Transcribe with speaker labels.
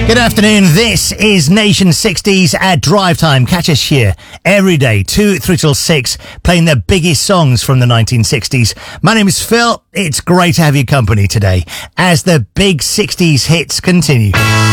Speaker 1: Good afternoon. This is Nation 60s at Drive Time. Catch us here every day, 2 through till 6, playing the biggest songs from the 1960s. My name is Phil. It's great to have your company today as the big 60s hits continue.